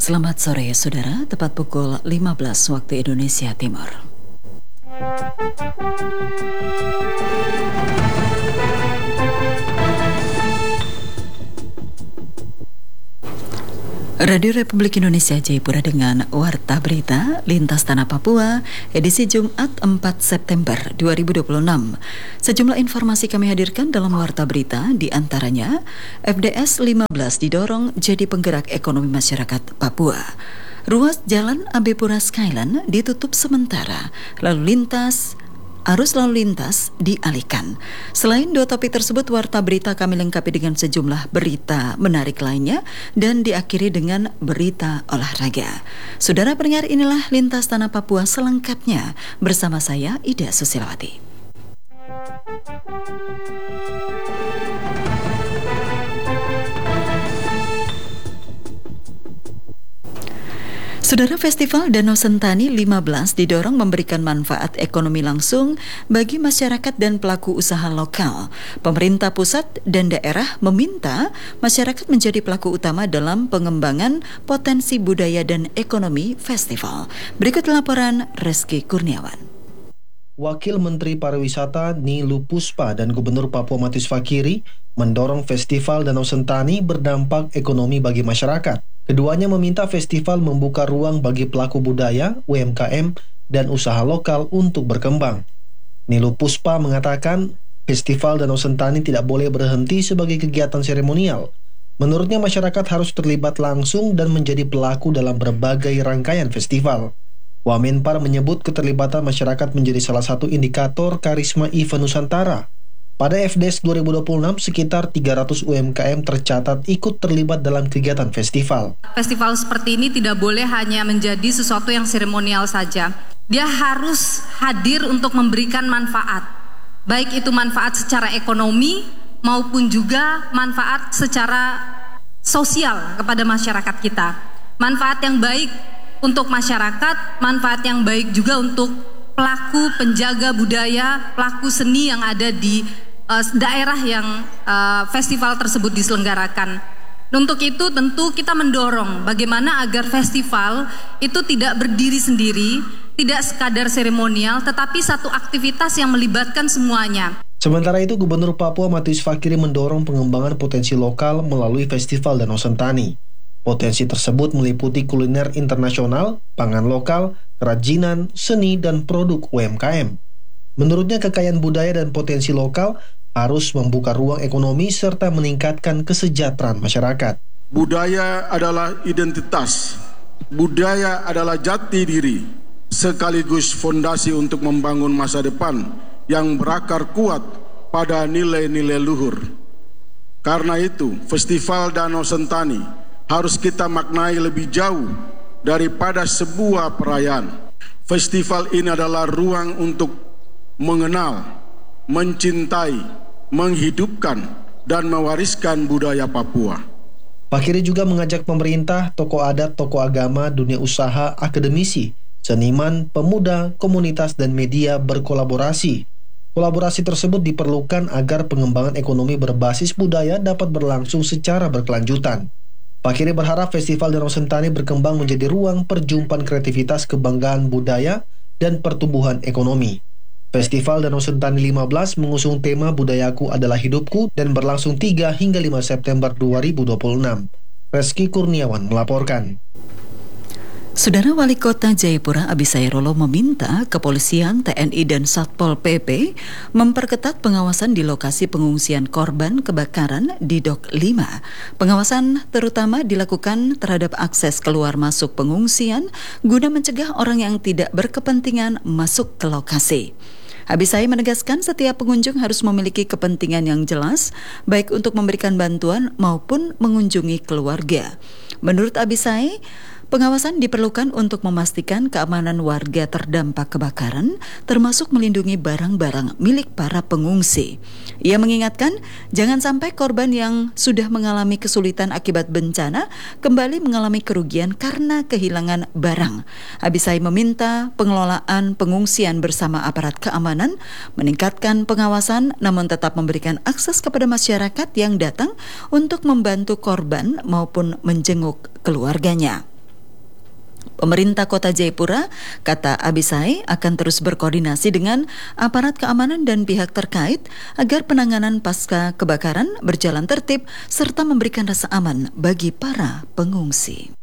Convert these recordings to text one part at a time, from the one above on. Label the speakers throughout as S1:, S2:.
S1: Selamat sore saudara, tepat pukul 15 waktu Indonesia Timur. Radio Republik Indonesia Jayapura dengan Warta Berita Lintas Tanah Papua, edisi Jumat 4 September 2026. Sejumlah informasi kami hadirkan dalam Warta Berita, di antaranya FDS 15 didorong jadi penggerak ekonomi masyarakat Papua. Ruas Jalan Ambipura Skyline ditutup sementara, arus lalu lintas dialihkan. Selain dua topik tersebut, Warta Berita kami lengkapi dengan sejumlah berita menarik lainnya dan diakhiri dengan berita olahraga. Saudara pendengar, inilah Lintas Tanah Papua selengkapnya bersama saya Ida Susilawati. Saudara, Festival Danau Sentani 15 didorong memberikan manfaat ekonomi langsung bagi masyarakat dan pelaku usaha lokal. Pemerintah pusat dan daerah meminta masyarakat menjadi pelaku utama dalam pengembangan potensi budaya dan ekonomi festival. Berikut laporan Reski Kurniawan.
S2: Wakil Menteri Pariwisata Nilu Puspa dan Gubernur Papua Matius Fakiri mendorong Festival Danau Sentani berdampak ekonomi bagi masyarakat. Keduanya meminta festival membuka ruang bagi pelaku budaya, UMKM, dan usaha lokal untuk berkembang. Nilu Puspa mengatakan, Festival Danau Sentani tidak boleh berhenti sebagai kegiatan seremonial. Menurutnya masyarakat harus terlibat langsung dan menjadi pelaku dalam berbagai rangkaian festival. Wamenpar menyebut keterlibatan masyarakat menjadi salah satu indikator karisma event Nusantara. Pada FDS 2026, sekitar 300 UMKM tercatat ikut terlibat dalam kegiatan festival.
S3: Festival seperti ini tidak boleh hanya menjadi sesuatu yang seremonial saja. Dia harus hadir untuk memberikan manfaat. Baik itu manfaat secara ekonomi maupun juga manfaat secara sosial kepada masyarakat kita. Manfaat yang baik untuk masyarakat, manfaat yang baik juga untuk pelaku penjaga budaya, pelaku seni yang ada di daerah yang festival tersebut diselenggarakan. Untuk itu tentu kita mendorong bagaimana agar festival itu tidak berdiri sendiri, tidak sekadar seremonial, tetapi satu aktivitas yang melibatkan semuanya.
S2: Sementara itu, Gubernur Papua Matius Fakiri mendorong pengembangan potensi lokal melalui Festival Danau Sentani. Potensi tersebut meliputi kuliner internasional, pangan lokal, kerajinan, seni, dan produk UMKM. Menurutnya, kekayaan budaya dan potensi lokal harus membuka ruang ekonomi serta meningkatkan kesejahteraan masyarakat.
S4: Budaya adalah identitas, budaya adalah jati diri, sekaligus fondasi untuk membangun masa depan yang berakar kuat pada nilai-nilai luhur. Karena itu, Festival Danau Sentani harus kita maknai lebih jauh daripada sebuah perayaan. Festival ini adalah ruang untuk mengenal, mencintai, menghidupkan, dan mewariskan budaya Papua.
S2: Fakiri juga mengajak pemerintah, tokoh adat, tokoh agama, dunia usaha, akademisi, seniman, pemuda, komunitas, dan media berkolaborasi. Kolaborasi tersebut diperlukan agar pengembangan ekonomi berbasis budaya dapat berlangsung secara berkelanjutan. Fakiri berharap Festival Danau Sentani berkembang menjadi ruang perjumpaan kreativitas, kebanggaan budaya, dan pertumbuhan ekonomi. Festival Danau Sentani 15 mengusung tema Budayaku Adalah Hidupku dan berlangsung 3 hingga 5 September 2026. Reski Kurniawan melaporkan.
S1: Saudara, Wali Kota Jayapura Abisai Rolo meminta kepolisian, TNI, dan Satpol PP memperketat pengawasan di lokasi pengungsian korban kebakaran di Dok 5. Pengawasan terutama dilakukan terhadap akses keluar masuk pengungsian guna mencegah orang yang tidak berkepentingan masuk ke lokasi. Abisai menegaskan setiap pengunjung harus memiliki kepentingan yang jelas, baik untuk memberikan bantuan maupun mengunjungi keluarga. Menurut Abisai, pengawasan diperlukan untuk memastikan keamanan warga terdampak kebakaran, termasuk melindungi barang-barang milik para pengungsi. Ia mengingatkan, jangan sampai korban yang sudah mengalami kesulitan akibat bencana kembali mengalami kerugian karena kehilangan barang. Abisai meminta pengelolaan pengungsian bersama aparat keamanan meningkatkan pengawasan, namun tetap memberikan akses kepada masyarakat yang datang untuk membantu korban maupun menjenguk keluarganya. Pemerintah Kota Jayapura, kata Abisai, akan terus berkoordinasi dengan aparat keamanan dan pihak terkait agar penanganan pasca kebakaran berjalan tertib serta memberikan rasa aman bagi para pengungsi.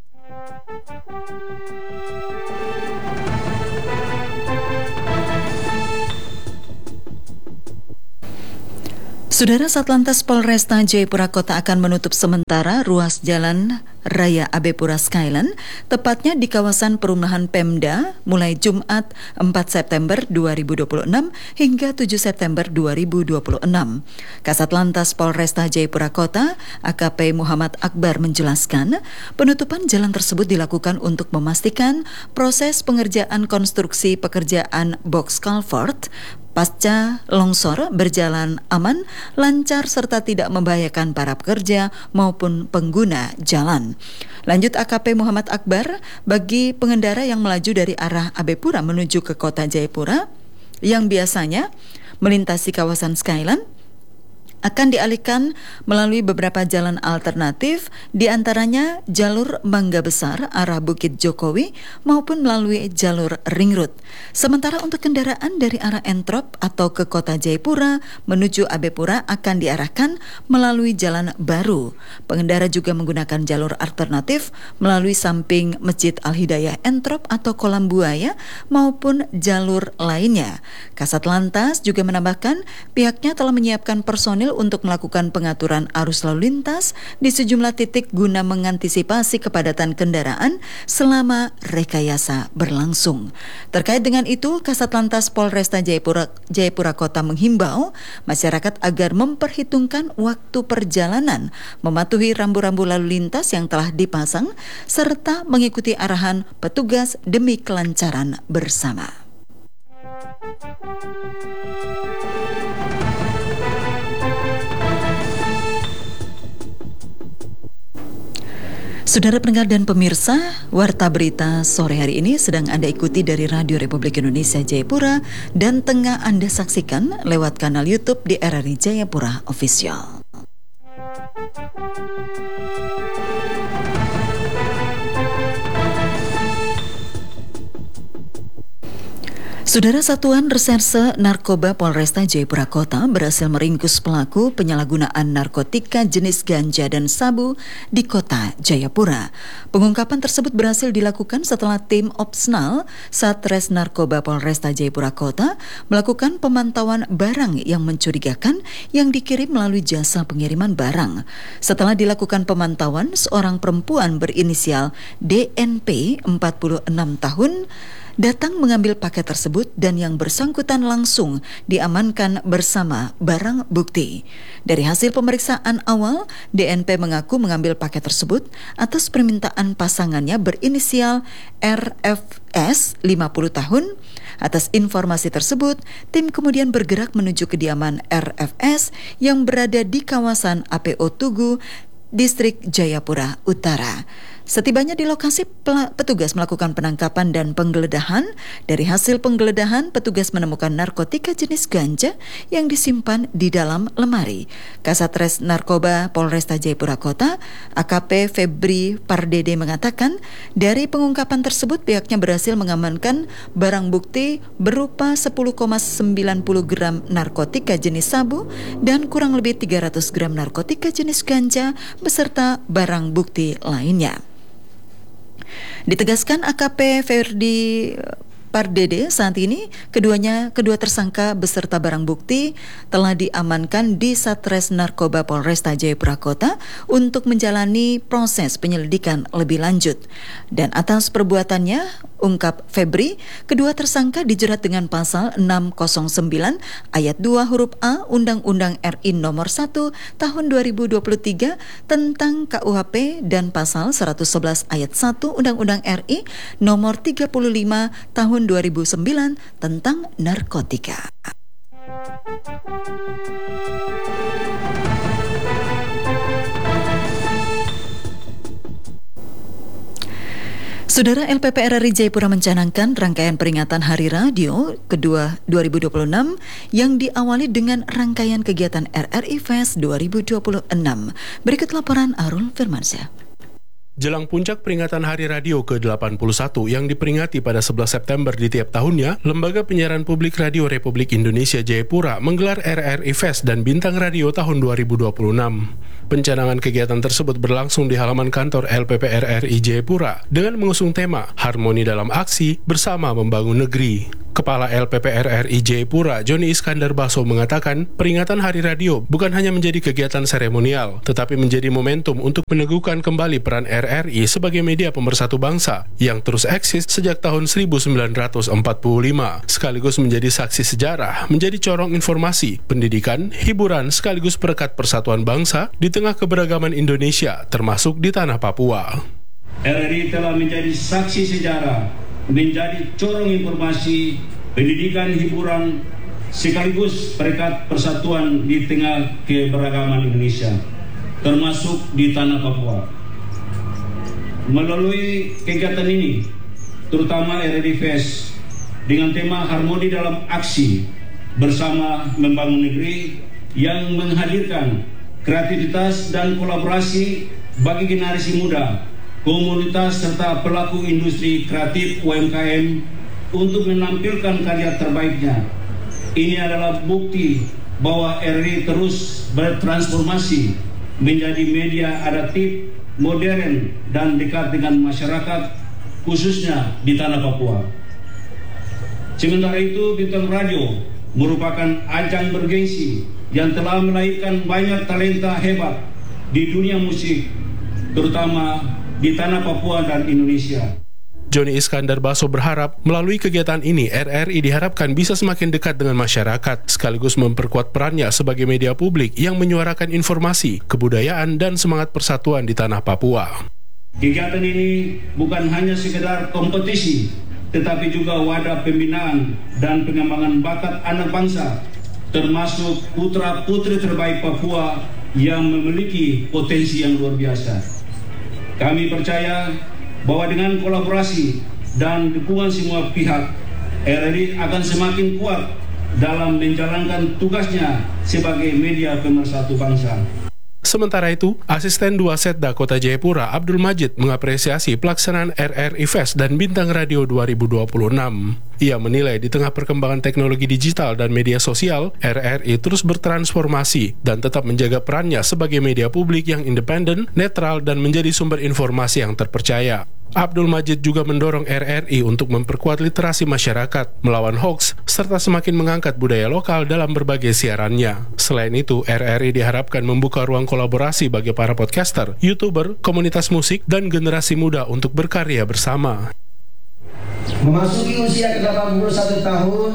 S1: Saudara, Satlantas Polresta Jayapura Kota akan menutup sementara ruas jalan Raya Abepura Skyland, tepatnya di kawasan perumahan Pemda, mulai Jumat 4 September 2026 hingga 7 September 2026. Kasat Lantas Polresta Jayapura Kota, AKP Muhammad Akbar menjelaskan, penutupan jalan tersebut dilakukan untuk memastikan proses pengerjaan konstruksi pekerjaan box culvert pasca longsor berjalan aman, lancar serta tidak membahayakan para pekerja maupun pengguna jalan. Lanjut AKP Muhammad Akbar, bagi pengendara yang melaju dari arah Abepura menuju ke Kota Jayapura yang biasanya melintasi kawasan Skyland akan dialihkan melalui beberapa jalan alternatif, di antaranya jalur Mangga Besar arah Bukit Jokowi maupun melalui jalur Ring Road. Sementara untuk kendaraan dari arah Entrop atau ke Kota Jayapura menuju Abepura akan diarahkan melalui jalan baru. Pengendara juga menggunakan jalur alternatif melalui samping Masjid Al-Hidayah Entrop atau Kolam Buaya maupun jalur lainnya. Kasat Lantas juga menambahkan pihaknya telah menyiapkan personil untuk melakukan pengaturan arus lalu lintas di sejumlah titik guna mengantisipasi kepadatan kendaraan selama rekayasa berlangsung. Terkait dengan itu, Kasat Lantas Polresta Jayapura Kota menghimbau masyarakat agar memperhitungkan waktu perjalanan, mematuhi rambu-rambu lalu lintas yang telah dipasang, serta mengikuti arahan petugas demi kelancaran bersama. Saudara pendengar dan pemirsa, Warta Berita sore hari ini sedang Anda ikuti dari Radio Republik Indonesia Jayapura dan tengah Anda saksikan lewat kanal YouTube di RRI Jayapura Official. Saudara, Satuan Reserse Narkoba Polresta Jayapura Kota berhasil meringkus pelaku penyalahgunaan narkotika jenis ganja dan sabu di Kota Jayapura. Pengungkapan tersebut berhasil dilakukan setelah tim Opsnal Satres Narkoba Polresta Jayapura Kota melakukan pemantauan barang yang mencurigakan yang dikirim melalui jasa pengiriman barang. Setelah dilakukan pemantauan, seorang perempuan berinisial DNP 46 tahun datang mengambil paket tersebut dan yang bersangkutan langsung diamankan bersama barang bukti. Dari hasil pemeriksaan awal, DNP mengaku mengambil paket tersebut atas permintaan pasangannya berinisial RFS 50 tahun. Atas informasi tersebut, tim kemudian bergerak menuju kediaman RFS yang berada di kawasan APO Tugu, Distrik Jayapura Utara. Setibanya di lokasi, petugas melakukan penangkapan dan penggeledahan. Dari hasil penggeledahan, petugas menemukan narkotika jenis ganja yang disimpan di dalam lemari. Kasatres Narkoba Polresta Jayapura Kota, AKP Febri Pardede mengatakan, dari pengungkapan tersebut pihaknya berhasil mengamankan barang bukti berupa 10,90 gram narkotika jenis sabu dan kurang lebih 300 gram narkotika jenis ganja beserta barang bukti lainnya. Ditegaskan AKP Ferdi Pardede, saat ini kedua tersangka beserta barang bukti telah diamankan di Satres Narkoba Polresta Jayapura Kota untuk menjalani proses penyelidikan lebih lanjut. Dan atas perbuatannya, ungkap Febri, kedua tersangka dijerat dengan pasal 609 ayat 2 huruf A Undang-Undang RI nomor 1 tahun 2023 tentang KUHP dan pasal 111 ayat 1 Undang-Undang RI nomor 35 tahun 2009 tentang narkotika. Saudara, LPP RRI Jayapura mencanangkan rangkaian peringatan Hari Radio kedua 2026 yang diawali dengan rangkaian kegiatan RRI Fest 2026. Berikut laporan Arul Firmansyah.
S5: Jelang puncak peringatan Hari Radio ke-81 yang diperingati pada 11 September di tiap tahunnya, Lembaga Penyiaran Publik Radio Republik Indonesia Jayapura menggelar RRI Fest dan Bintang Radio tahun 2026. Pencanangan kegiatan tersebut berlangsung di halaman kantor LPP RRI Jayapura dengan mengusung tema Harmoni dalam Aksi Bersama Membangun Negeri. Kepala LPP RRI Jayapura, Joni Iskandar Baso mengatakan, peringatan Hari Radio bukan hanya menjadi kegiatan seremonial, tetapi menjadi momentum untuk meneguhkan kembali peran RRI sebagai media pemersatu bangsa yang terus eksis sejak tahun 1945, sekaligus menjadi saksi sejarah, menjadi corong informasi, pendidikan, hiburan, sekaligus perekat persatuan bangsa di tengah keberagaman Indonesia, termasuk di tanah Papua.
S6: RRI telah menjadi saksi sejarah, menjadi corong informasi, pendidikan, hiburan, sekaligus perekat persatuan di tengah keberagaman Indonesia, termasuk di tanah Papua. Melalui kegiatan ini, terutama RRI Fest, dengan tema Harmoni dalam Aksi Bersama Membangun Negeri yang menghadirkan kreativitas dan kolaborasi bagi generasi muda, komunitas serta pelaku industri kreatif UMKM untuk menampilkan karya terbaiknya. Ini adalah bukti bahwa RRI terus bertransformasi menjadi media adaptif, modern, dan dekat dengan masyarakat, khususnya di tanah Papua. Sementara itu, Bintang Radio merupakan ajang bergengsi yang telah melahirkan banyak talenta hebat di dunia musik, terutama di tanah Papua dan Indonesia.
S5: Joni Iskandar Baso berharap melalui kegiatan ini RRI diharapkan bisa semakin dekat dengan masyarakat, sekaligus memperkuat perannya sebagai media publik yang menyuarakan informasi, kebudayaan, dan semangat persatuan di tanah Papua.
S6: Kegiatan ini bukan hanya sekedar kompetisi, tetapi juga wadah pembinaan dan pengembangan bakat anak bangsa, termasuk putra-putri terbaik Papua yang memiliki potensi yang luar biasa. Kami percaya bahwa dengan kolaborasi dan dukungan semua pihak, RRI akan semakin kuat dalam menjalankan tugasnya sebagai media pemersatu bangsa.
S5: Sementara itu, Asisten 2 Setda Kota Jayapura, Abdul Majid, mengapresiasi pelaksanaan RRI Fest dan Bintang Radio 2026. Ia menilai di tengah perkembangan teknologi digital dan media sosial, RRI terus bertransformasi dan tetap menjaga perannya sebagai media publik yang independen, netral, dan menjadi sumber informasi yang terpercaya. Abdul Majid juga mendorong RRI untuk memperkuat literasi masyarakat, melawan hoaks, serta semakin mengangkat budaya lokal dalam berbagai siarannya. Selain itu, RRI diharapkan membuka ruang kolaborasi bagi para podcaster, YouTuber, komunitas musik, dan generasi muda untuk berkarya bersama.
S7: Memasuki usia ke-81 tahun,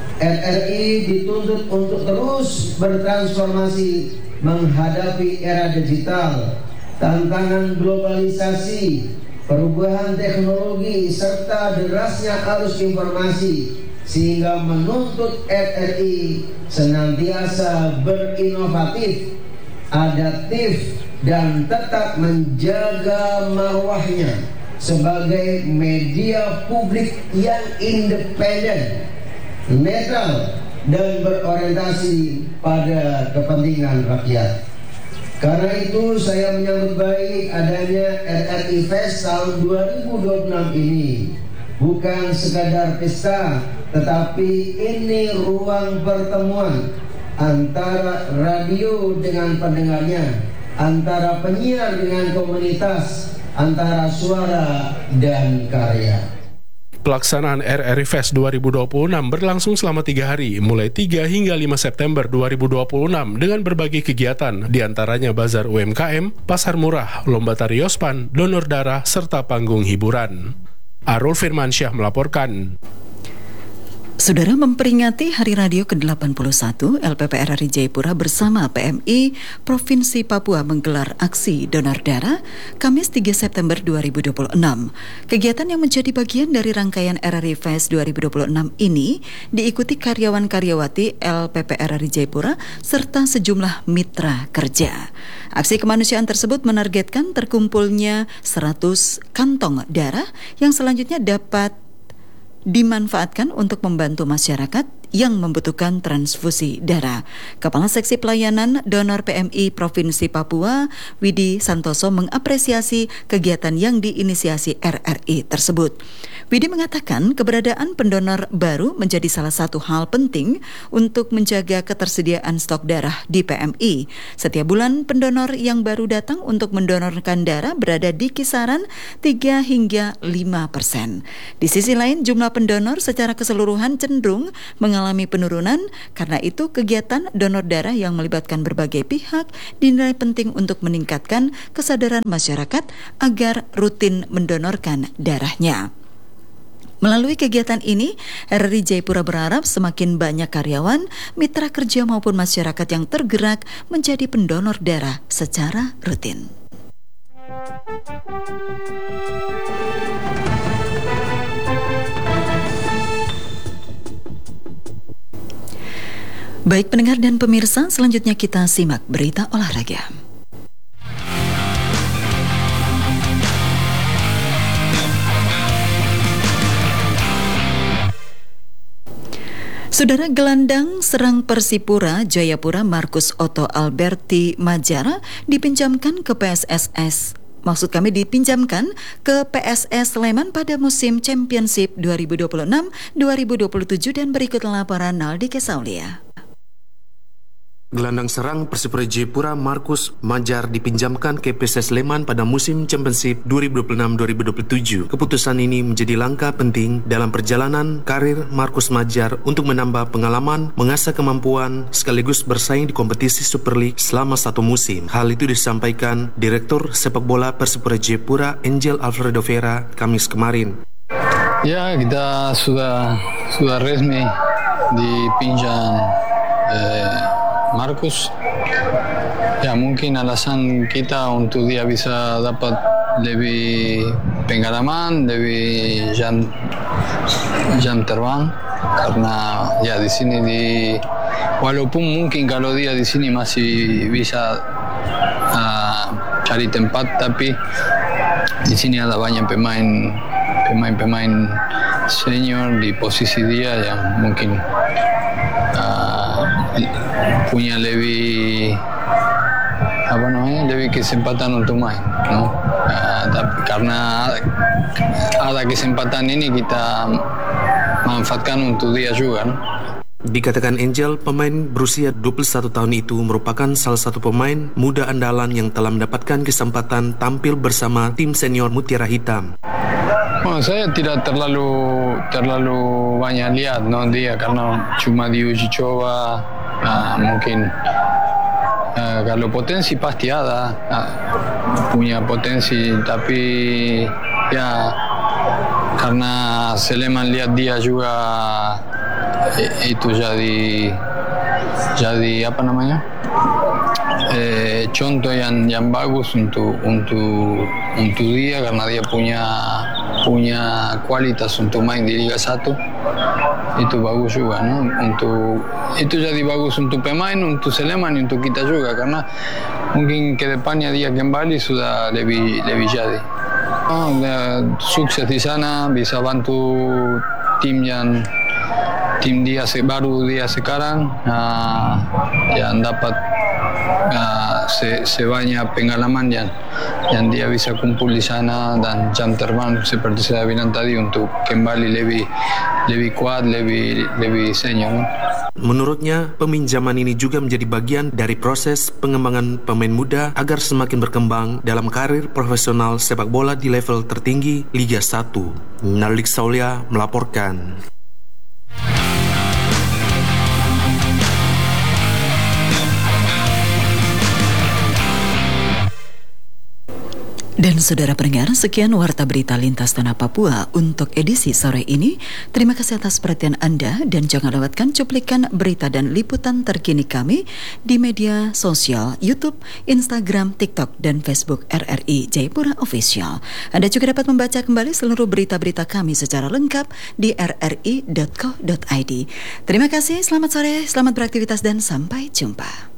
S7: RRI dituntut untuk terus bertransformasi menghadapi era digital, tantangan globalisasi, perubahan teknologi, serta derasnya arus informasi, sehingga menuntut RRI senantiasa berinovatif, adaptif, dan tetap menjaga marwahnya sebagai media publik yang independen, netral, dan berorientasi pada kepentingan rakyat. Karena itu saya menyambut baik adanya RRI Fest tahun 2026 ini. Bukan sekadar pesta, tetapi ini ruang pertemuan antara radio dengan pendengarnya, antara penyiar dengan komunitas, antara suara dan karya.
S5: Pelaksanaan RRI Fest 2026 berlangsung selama 3 hari, mulai 3 hingga 5 September 2026 dengan berbagai kegiatan, diantaranya bazar UMKM, pasar murah, lomba tari Yospan, donor darah, serta panggung hiburan. Arul Firmansyah melaporkan.
S1: Saudara, memperingati Hari Radio ke-81, LPP RRI Jayapura bersama PMI Provinsi Papua menggelar aksi donor darah Kamis 3 September 2026. Kegiatan yang menjadi bagian dari rangkaian RRI Fest 2026 ini diikuti karyawan-karyawati LPP RRI Jayapura serta sejumlah mitra kerja. Aksi kemanusiaan tersebut menargetkan terkumpulnya 100 kantong darah yang selanjutnya dapat dimanfaatkan untuk membantu masyarakat yang membutuhkan transfusi darah. Kepala Seksi Pelayanan Donor PMI Provinsi Papua, Widi Santoso, mengapresiasi kegiatan yang diinisiasi RRI tersebut. Widi mengatakan keberadaan pendonor baru menjadi salah satu hal penting untuk menjaga ketersediaan stok darah di PMI. Setiap bulan pendonor yang baru datang untuk mendonorkan darah berada di kisaran 3 hingga 5%. Di sisi lain, jumlah pendonor secara keseluruhan cenderung mengalami penurunan. Karena itu, kegiatan donor darah yang melibatkan berbagai pihak dinilai penting untuk meningkatkan kesadaran masyarakat agar rutin mendonorkan darahnya. Melalui kegiatan ini, RRI Jayapura berharap semakin banyak karyawan, mitra kerja maupun masyarakat yang tergerak menjadi pendonor darah secara rutin. Baik pendengar dan pemirsa, selanjutnya kita simak berita olahraga. Saudara, gelandang serang Persipura Jayapura Markus Otto Alberti Majar dipinjamkan ke PSS Sleman pada musim Championship 2026-2027 dan berikut laporan Naldi Kesaulia.
S8: Gelandang serang Persipura Jayapura Markus Majar dipinjamkan ke PSS Sleman pada musim Championship 2026-2027. Keputusan ini menjadi langkah penting dalam perjalanan karir Markus Majar untuk menambah pengalaman, mengasah kemampuan, sekaligus bersaing di kompetisi Super League selama 1 musim. Hal itu disampaikan Direktur Sepak Bola Persipura Jayapura Angel Alfredo Vera Kamis kemarin.
S9: Ya, kita sudah resmi dipinjam Markus. Ya, mungkin alasan kita untuk dia bisa dapat lebih pengalaman, lebih jam terbang, karena ya di sini walaupun mungkin kalau dia di sini masih bisa cari tempat, tapi di sini ada banyak pemain senior di posisi dia yang mungkin punya lebih kesempatan untuk main, no? Tapi karena ada kesempatan ini kita manfaatkan untuk dia juga, no?
S8: Dikatakan Angel, pemain berusia 21 tahun itu merupakan salah satu pemain muda andalan yang telah mendapatkan kesempatan tampil bersama tim senior Mutiara Hitam.
S9: Saya tidak terlalu banyak lihat, no, dia, karena cuma di uji coba. Mungkin kalau potensi pasti ada, punya potensi, tapi ya karena Sleman lihat dia juga itu jadi contoh yang bagus untuk dia, karena dia punya kualitas untuk main di Liga 1. Itu bagus juga, no? Itu jadi bagus untuk pemain, untuk Sleman, untuk kita juga, karena mungkin ke depannya dia kembali sudah lebih jadi. Sukses di sana, bisa bantu tim dia baru dia sekarang, yang dapat sebanyak pengalaman yang dia bisa kumpul di sana, dan jam terbang seperti saya bilang tadi untuk kembali lebih kuat, lebih senior.
S8: Menurutnya, peminjaman ini juga menjadi bagian dari proses pengembangan pemain muda agar semakin berkembang dalam karir profesional sepak bola di level tertinggi Liga 1. Naldi Kesaulia melaporkan.
S1: Dan saudara pendengar, sekian Warta Berita Lintas Tanah Papua untuk edisi sore ini. Terima kasih atas perhatian Anda dan jangan lewatkan cuplikan berita dan liputan terkini kami di media sosial YouTube, Instagram, TikTok, dan Facebook RRI Jayapura Official. Anda juga dapat membaca kembali seluruh berita-berita kami secara lengkap di rri.co.id. Terima kasih, selamat sore, selamat beraktivitas dan sampai jumpa.